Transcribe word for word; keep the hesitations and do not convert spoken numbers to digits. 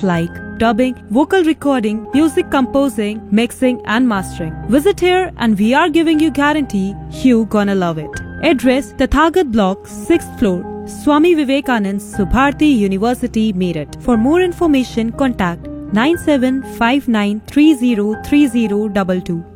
like dubbing, vocal recording, music composing, mixing and mastering. Visit here and we are giving you guarantee you gonna love it. Address Tathagat Block, sixth floor, Swami Vivekanand Subharti University, Meerut. For more information, contact nine seven five nine three zero three zero two two.